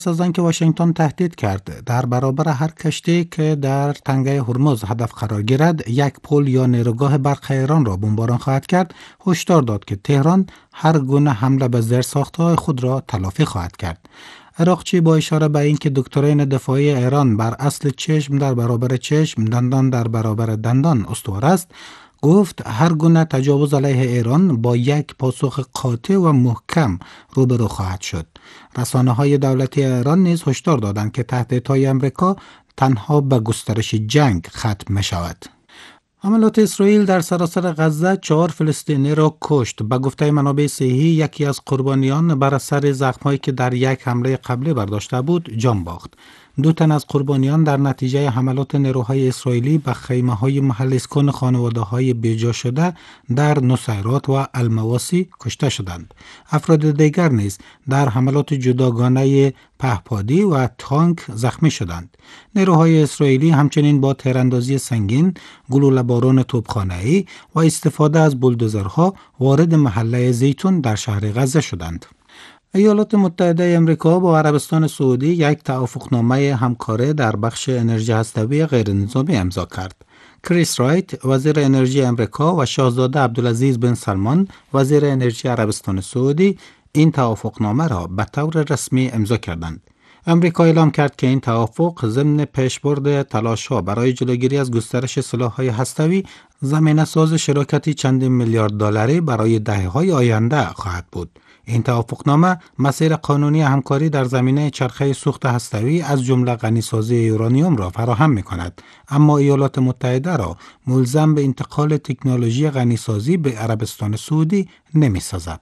از آنکه واشنگتن تهدید کرد در برابر هر کشتی که در تنگه هرمز هدف قرار گیرد یک پل یا نیروگاه برق ایران را بمباران خواهد کرد، هشدار داد که تهران هر گونه حمله به زیرساخت‌های خود را تلافی خواهد کرد. عراقچی با اشاره به اینکه دکترین دفاعی ایران بر اصل چشم در برابر چشم، دندان در برابر دندان استوار است، گفت هر گونه تجاوز علیه ایران با یک پاسخ قاطع و محکم روبرو خواهد شد. رسانه‌های دولتی ایران نیز هشدار دادند که تهدیدهای آمریکا تنها به گسترش جنگ ختم می شود. حملات اسرائیل در سراسر غزه 4 فلسطینی را کشت. به گفته منابع صحی، یکی از قربانیان بر اثر زخم‌هایی که در یک حمله قبلی برداشته بود جان باخت. 2 تن از قربانیان در نتیجه حملات نیروهای اسرائیلی به خیمه‌های محل اسکان خانواده‌های بیجا شده در نصیرات و المواسی کشته شدند. افراد دیگر نیز در حملات جداگانه پهپادی و تانک زخمی شدند. نیروهای اسرائیلی همچنین با تیراندازی سنگین، گلوله‌باران توپخانه‌ای و استفاده از بولدوزرها وارد محله زیتون در شهر غزه شدند. ایالات متحده آمریکا با عربستان سعودی یک توافقنامه همکاری در بخش انرژی هسته‌ای غیرنظامی امضا کرد. کریس رایت، وزیر انرژی آمریکا، و شاهزاده عبدالعزیز بن سلمان، وزیر انرژی عربستان سعودی، این توافقنامه را به طور رسمی امضا کردند. امریکا اعلام کرد که این توافق ضمن پیشبرد تلاش‌ها برای جلوگیری از گسترش سلاح‌های هسته‌ای زمینه‌ساز شراکتی چندین میلیارد دلاری برای دهه‌های آینده خواهد بود. این توافقنامه مسیر قانونی همکاری در زمینه چرخه سوخت هسته‌ای از جمله غنیسازی یورانیوم را فراهم می‌کند، اما ایالات متحده را ملزم به انتقال تکنولوژی غنیسازی به عربستان سعودی نمی‌سازد.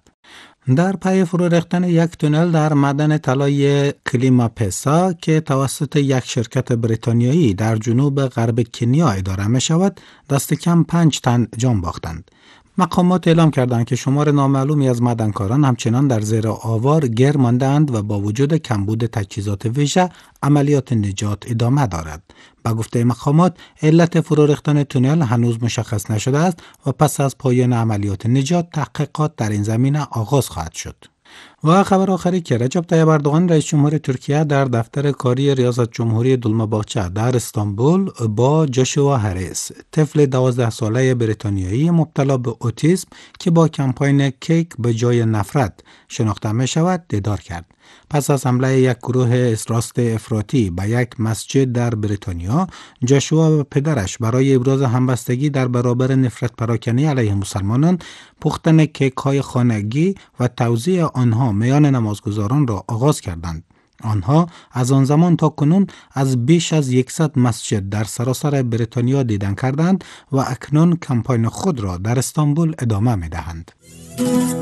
در پی فرو ریختن یک تونل در معدن طلای کلیماپسا که توسط یک شرکت بریتانیایی در جنوب غرب کنیا اداره می شود، دست کم 5 تن جان باختند. مقامات اعلام کردند که شمار نامعلومی از معدنکاران همچنان در زیر آوار گیر مانده‌اند و با وجود کمبود تجهیزات ویژه عملیات نجات ادامه دارد. با گفته مقامات، علت فرو ریختن تونل هنوز مشخص نشده است و پس از پایان عملیات نجات تحقیقات در این زمینه آغاز خواهد شد. و خبر آخری که رجب طیب اردوغان رئیس جمهور ترکیه در دفتر کاری ریاست جمهوری دلمباغچه در استانبول با جاشوا هریس، طفل 12 ساله بریتانیایی مبتلا به اوتیسم که با کمپاین کیک به جای نفرت شناخته می شود دیدار کرد. پس از حمله یک گروه راست افراطی به یک مسجد در بریتانیا، جاشوا و پدرش برای ابراز همبستگی در برابر نفرت پراکنی علیه مسلمانان، پختن کیک های خانگی و توزیع آنها میان نمازگزاران را آغاز کردند. آنها از آن زمان تا کنون از بیش از 100 مسجد در سراسر بریتانیا دیدن کردند و اکنون کمپاین خود را در استانبول ادامه می دهند.